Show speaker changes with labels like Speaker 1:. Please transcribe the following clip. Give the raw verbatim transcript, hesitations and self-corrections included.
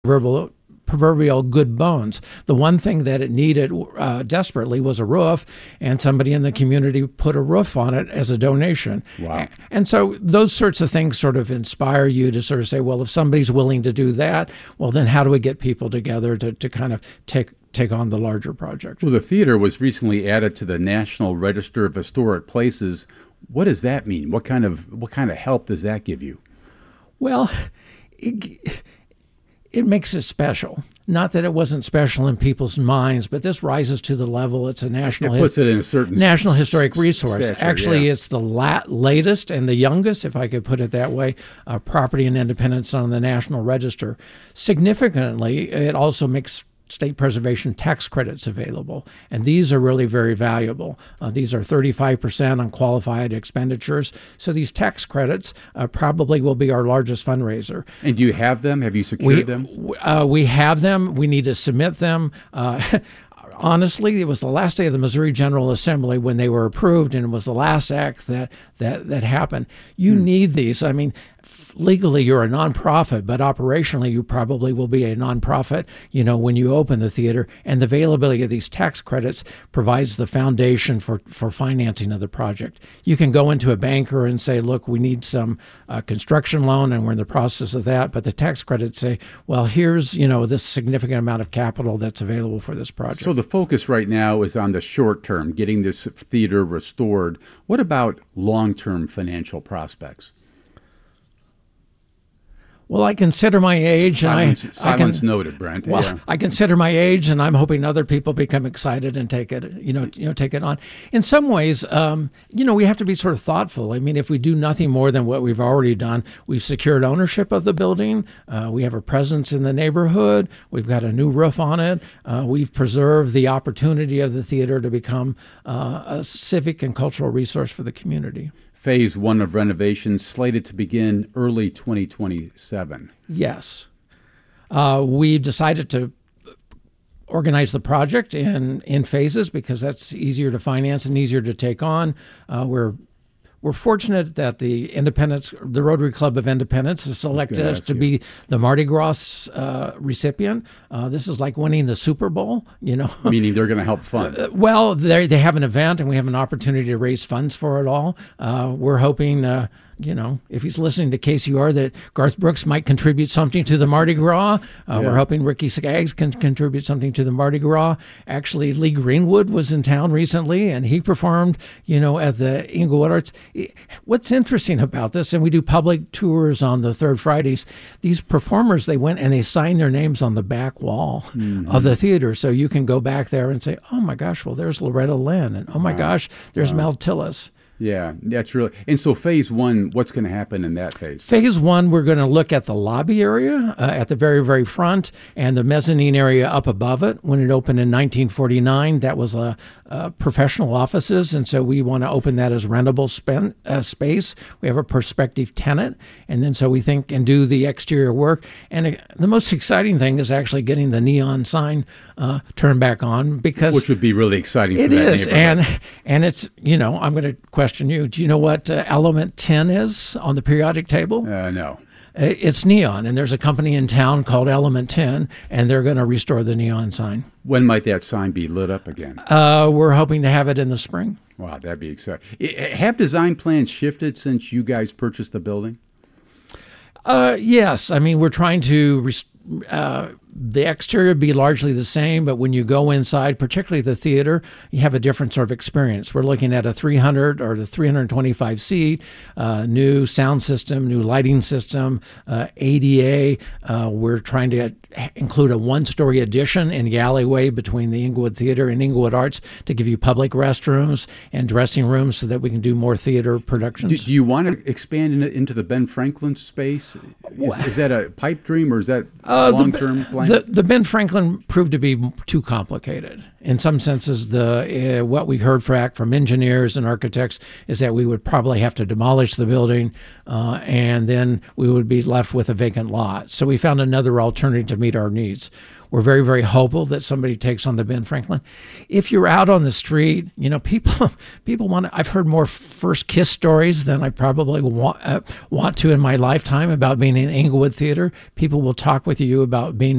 Speaker 1: proverbial proverbial good bones. The one thing that it needed uh, desperately was a roof, and somebody in the community put a roof on it as a donation.
Speaker 2: Wow.
Speaker 1: And so those sorts of things sort of inspire you to sort of say, well, if somebody's willing to do that, well, then how do we get people together to, to kind of take take on the larger project?
Speaker 2: Well, the theater was recently added to the National Register of Historic Places. What does that mean? What kind of what kind of help does that give you?
Speaker 1: Well, it, it makes it special. Not that it wasn't special in people's minds, but this rises to the level. It's a national.
Speaker 2: It puts it in a certain
Speaker 1: national historic resource.
Speaker 2: stature,
Speaker 1: Actually,
Speaker 2: yeah.
Speaker 1: it's the la- latest and the youngest, if I could put it that way, uh, property and independence on the National Register. Significantly, it also makes state preservation tax credits available, and these are really very valuable. Uh, these are thirty-five percent on qualified expenditures, so these tax credits uh, probably will be our largest fundraiser.
Speaker 2: And do you have them? Have you secured
Speaker 1: We,
Speaker 2: them?
Speaker 1: uh, we have them. We need to submit them. Uh, honestly, it was the last day of the Missouri General Assembly when they were approved, and it was the last act that that that happened. You
Speaker 2: Hmm.
Speaker 1: need these. I mean, f- legally you're a nonprofit, but operationally you probably will be a nonprofit, you know, when you open the theater. And the availability of these tax credits provides the foundation for, for financing of the project. You can go into a banker and say, look, we need some uh, construction loan, and we're in the process of that. But the tax credits say, well, here's, you know, this significant amount of capital that's available for this project.
Speaker 2: So the focus right now is on the short term, getting this theater restored. What about long-term financial prospects?
Speaker 1: Well, I consider my age, and I,
Speaker 2: Silence,
Speaker 1: I can,
Speaker 2: silence noted, Brent.
Speaker 1: Well,
Speaker 2: Yeah.
Speaker 1: I consider my age, and I'm hoping other people become excited and take it, you know, you know, take it on. In some ways, um, you know, we have to be sort of thoughtful. I mean, if we do nothing more than what we've already done, we've secured ownership of the building. Uh, we have a presence in the neighborhood. We've got a new roof on it. Uh, we've preserved the opportunity of the theater to become uh, a civic and cultural resource for the community.
Speaker 2: Phase one of renovation slated to begin early twenty twenty-seven.
Speaker 1: Yes. Uh, we decided to organize the project in, in phases because that's easier to finance and easier to take on. Uh, we're We're fortunate that the Independence, the Rotary Club of Independence, has selected
Speaker 2: gonna
Speaker 1: us
Speaker 2: ask
Speaker 1: to
Speaker 2: you.
Speaker 1: be the Mardi Gras uh, recipient. Uh, this is like winning the Super Bowl, you know.
Speaker 2: Meaning they're going to help fund.
Speaker 1: Well, they they have an event, and we have an opportunity to raise funds for it all. Uh, we're hoping, uh, you know, if he's listening to K C R, that Garth Brooks might contribute something to the Mardi Gras. Uh,
Speaker 2: Yeah.
Speaker 1: We're hoping Ricky Skaggs can contribute something to the Mardi Gras. Actually, Lee Greenwood was in town recently, and he performed, you know, at the Inglewood Arts. What's interesting about this, and we do public tours on the third Fridays, these performers, they went and they signed their names on the back wall of the theater. So you can go back there and say, oh my gosh, well, there's Loretta Lynn. And oh my gosh, there's Mel Tillis.
Speaker 2: Yeah, that's really. And so phase one, what's going to happen in that phase?
Speaker 1: Phase one, we're going to look at the lobby area uh, at the very, very front and the mezzanine area up above it. When it opened in nineteen forty-nine, that was a, uh, professional offices, and so we want to open that as rentable spen- uh, space. We have a prospective tenant, and then so we think and do the exterior work. And uh, the most exciting thing is actually getting the neon sign uh, turned back on because
Speaker 2: Which would be really exciting for
Speaker 1: it
Speaker 2: that
Speaker 1: is,
Speaker 2: neighborhood.
Speaker 1: and and it's, you know, I'm going to question you. Do you know what uh, element ten is on the periodic table?
Speaker 2: Uh, no.
Speaker 1: Uh, It's neon, and there's a company in town called Element ten, and they're going to restore the neon sign.
Speaker 2: When might that sign be lit up again?
Speaker 1: Uh, we're hoping to have it in the spring.
Speaker 2: Wow, that'd be exciting. I- Have design plans shifted since you guys purchased the building?
Speaker 1: Uh, yes, I mean, we're trying to rest- uh, the exterior be largely the same, but when you go inside, particularly the theater, you have a different sort of experience. We're looking at a three hundred or the three hundred twenty-five seat, uh, new sound system, new lighting system, uh, A D A. Uh, we're trying to include a one-story addition in the alleyway between the Inglewood Theater and Inglewood Arts to give you public restrooms and dressing rooms so that we can do more theater productions.
Speaker 2: Do, do you want to expand in, into the Ben Franklin space? Is, is that a pipe dream or is that
Speaker 1: Uh, the-
Speaker 2: long-term plan?
Speaker 1: The the Ben Franklin proved to be too complicated. In some senses, the uh, what we heard back from engineers and architects is that we would probably have to demolish the building, uh, and then we would be left with a vacant lot. So we found another alternative to meet our needs. We're very, very hopeful that somebody takes on the Ben Franklin. If you're out on the street, you know, people people want to, I've heard more first kiss stories than I probably want, uh, want to in my lifetime about being in Englewood Theater. People will talk with you about being